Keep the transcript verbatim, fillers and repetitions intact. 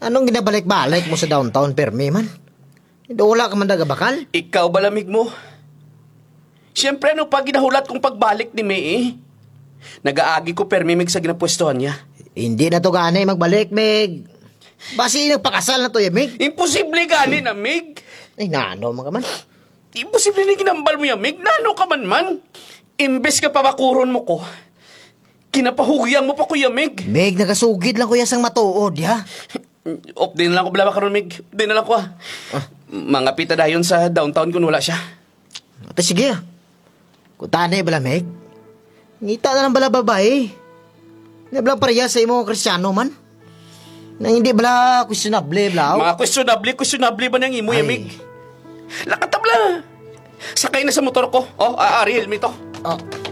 Anong ginabalik-balik mo sa downtown, permi man? Hindi wala ka man bakal? Ikaw ba lamig mo? Siyempre, ano pa ginahulat kong pagbalik ni May eh? Nag-aagi ko permimig sa ginapwestuhan niya. Hindi na to gani magbalik, Meg. Basi nagpakasal na to, ya, Meg. Imposible gani na, Mig. Ay, nano man ka man. Imposible na ginambal mo yan, Mig. Nano ka man man. Imbes ka pabakuron mo ko. Kinapahugyan mo pa, Kuya Mig. Meg, nagasugid lang kuya sang matuod, ya. Op, din na lang ko blaba karon, Mig. Din na lang ko, ah. Ah. Mga pita dayon sa downtown kung wala siya. Ate, sige ah. Kutane bala, Meg. Ngita na lang bala babae. Hindi bala pareha sa imo kristyano man. Nang hindi bala questionable, bala. Mga questionable, questionable ba niyang imo, ya, Mig? Lakatabla. Sakay na sa motor ko. Oh, ah, Ariel, mi to. Oh.